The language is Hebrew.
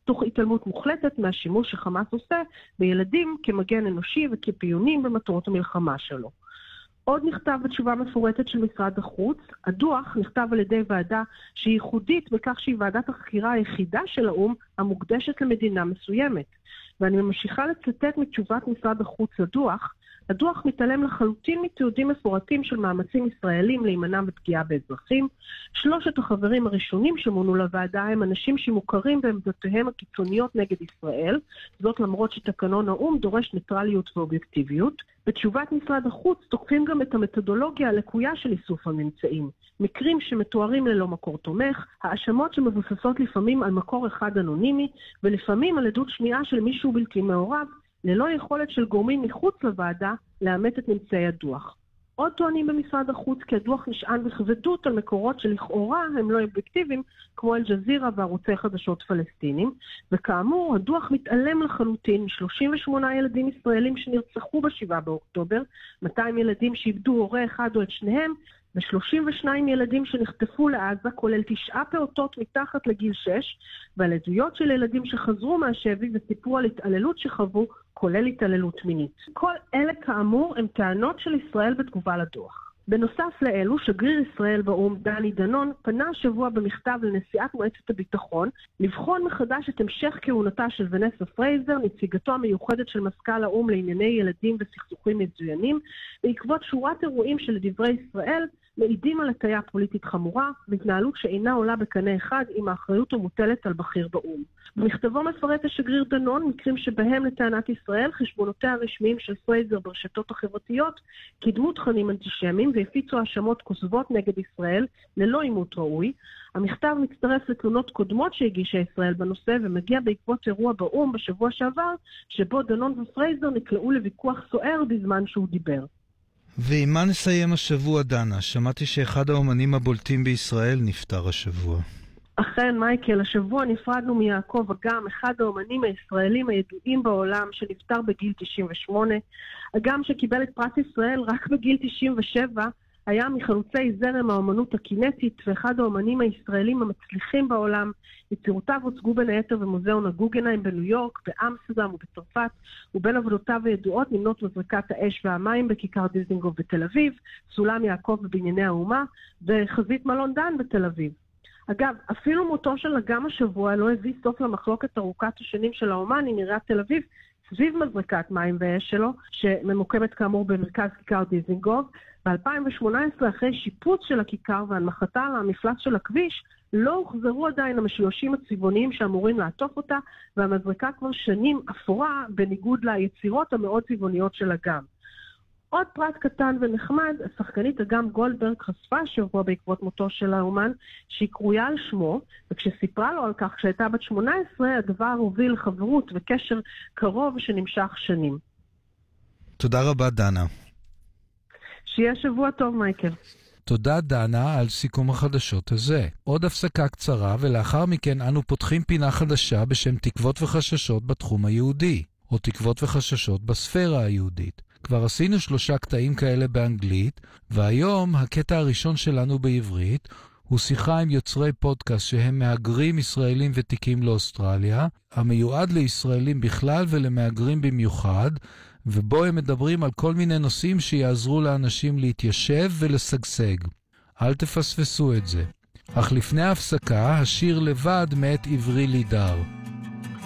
תוך התעלמות מוחלטת מהשימוש שחמאס עושה בילדים כמגן אנושי וכפיונים במטרות המלחמה שלו. עוד נכתב בתשובה מפורטת של משרד החוץ, הדוח נכתב על ידי ועדה שהיא ייחודית בכך שהיא ועדת החקירה היחידה של האום המוקדשת למדינה מסוימת. ואני ממשיכה לצטט מתשובת משרד החוץ לדוח, הדוח מתעלם לחלוטין מתיעודים מפורטים של מאמצים ישראלים להימנע בפגיעה באזרחים. 3 החברים הראשונים שמונו לוועדה הם אנשים שמוכרים בעמדותיהם הקיצוניות נגד ישראל, זאת למרות שתקנון האום דורש ניטרליות ואובייקטיביות. בתשובת משרד החוץ תוקפים גם את המתודולוגיה הלקויה של איסוף הממצאים. מקרים שמתוארים ללא מקור תומך, האשמות שמבוססות לפעמים על מקור אחד אנונימי, ולפעמים על עדות שמיעה של מישהו בלתי מעורב, ללא יכולת של גורמים מחוץ לוועדה לאמת את ממצאי הדוח. עוד טוענים במשרד החוץ כי הדוח נשען בכבדות על מקורות שלכאורה הם לא אובייקטיביים, כמו אל-ג'זירה וערוצי חדשות פלסטינים, וכאמור הדוח מתעלם לחלוטין מ-38 ילדים ישראלים שנרצחו ב7 באוקטובר, 200 ילדים שאיבדו הורה אחד או את שניהם, ו32 ילדים שנחטפו לעזה, כולל 9 פעוטות מתחת לגיל 6, ועל עדויות של ילדים שחזרו מהשבי וסיפרו על התעללות שחוו, כולל התעללות מינית. כל אלה כאמור הם טענות של ישראל בתגובה לדוח. בנוסף לאלו, שגריר ישראל באום דני דנון פנה השבוע במכתב לנשיאת מועצת הביטחון לבחון מחדש את המשך כהונתה של ונסה פרייזר, נציגתו המיוחדת של מזכ"ל האום לענייני ילדים וסכסוכים מזוינים, בעקבות שורת אירועים שלדברי ישראל מעידים על הטיה פוליטית חמורה, והתנהלות שאינה עולה בקנה אחד עם האחריות המוטלת על בכיר באום. במכתבו מפרט השגריר דנון מקרים שבהם לטענת ישראל חשבונותיה הרשמיים של פרייזר ברשתות החברתיות קידמו תכנים אנטישמיים והפיצו האשמות כוזבות נגד ישראל ללא עימות ראוי. המכתב מצטרף לתלונות קודמות שהגישה ישראל בנושא ומגיע בעקבות אירוע באום בשבוע שעבר, שבו דנון ופרייזר נקלעו לוויכוח סוער בזמן שהוא דיבר. ועם מה נסיים השבוע, דנה? שמעתי שאחד האומנים הבולטים בישראל נפטר השבוע. אכן, מייקל, השבוע נפרדנו מיעקב אגם, אחד האומנים הישראלים הידועים בעולם שנפטר בגיל 98. אגם שקיבל את פרס ישראל רק בגיל 97, היה מחלוצי זרם האומנות הקינטית ואחד האומנים הישראלים המצליחים בעולם. יצירותיו הוצגו בין היתר במוזיאון הגוגנהיים בניו יורק, באמסטרדם ובצרפת, ובין עבודותיו הידועות נמנות מזרקת האש והמים בכיכר דיזנגוף בתל אביב, סולם יעקב בבנייני האומה וחזית מלון דן בתל אביב. אגב, אפילו מותו של אגם השבוע לא הביא סוף למחלוקת ארוכת השנים של האומן עם עיריית תל אביב סביב מזרקת מים ואש שלו, שממוקמת כאמור במרכז כיכר דיזנגוף. ב-2018, אחרי שיפוץ של הכיכר והנמכתה על המפלס של הכביש, לא הוחזרו עדיין המשולשים הצבעוניים שאמורים לעטוף אותה, והמזרקה כבר שנים אפורה בניגוד ליצירות המאוד צבעוניות של אגם. עוד פרט קטן ונחמד, השחקנית אגם גולדברג חשפה השבוע בעקבות מותו של האומן שהיא קרויה על שמו, וכשסיפרה לו על כך שהייתה בת 18, הדבר הוביל לחברות וקשר קרוב שנמשך שנים. תודה רבה, דנה. שיהיה שבוע טוב, מייקל. תודה, דנה, על סיכום החדשות הזה. עוד הפסקה קצרה, ולאחר מכן אנו פותחים פינה חדשה בשם תקוות וחששות בתחום היהודי, או תקוות וחששות בספירה היהודית. כבר עשינו 3 קטעים כאלה באנגלית, והיום הקטע הראשון שלנו בעברית הוא שיחה עם יוצרי פודקאסט שהם מהגרים ישראלים ותיקים לאוסטרליה, המיועד לישראלים בכלל ולמהגרים במיוחד, ובו הם מדברים על כל מיני נושאים שיעזרו לאנשים להתיישב ולסגסג. אל תפספסו את זה. אך לפני ההפסקה, השיר לבד מאת עברי לידר.